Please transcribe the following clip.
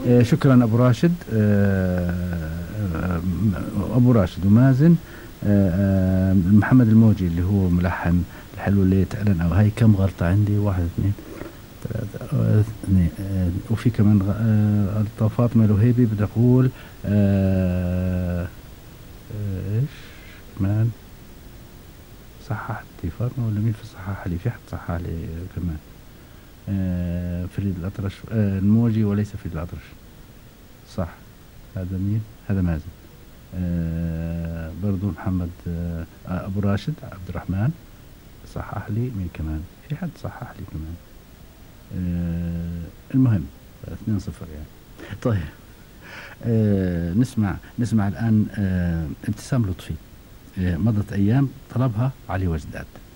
شكرا أبو راشد. أبو راشد ومازن. محمد الموجي اللي هو ملحن الحلو اللي تعلن، أو هاي كم غلطة عندي؟ واحد اثنين ثلاثة اثنين. وفي كمان غلطة. فاطمة الوهيبي بدي أقول إيش كمان؟ صححت لي فاطمة ولا مين في صحح لي؟ في حد صحح لي كمان. فريد الأطرش. الموجي وليس فريد الأطرش. صح. هذا مين؟ هذا مازن. برضو محمد. أبو راشد عبد الرحمن صحح لي. مين كمان؟ في حد صحح لي كمان. المهم 2-0 يعني. طيب. نسمع الآن ابتسام لطفي. مضت أيام طلبها علي وجداد.